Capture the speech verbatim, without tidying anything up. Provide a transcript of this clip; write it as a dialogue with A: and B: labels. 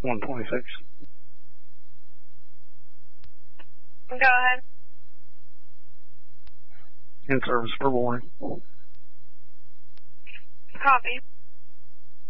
A: one twenty-six.
B: Go ahead.
A: In service for warning.
B: Copy.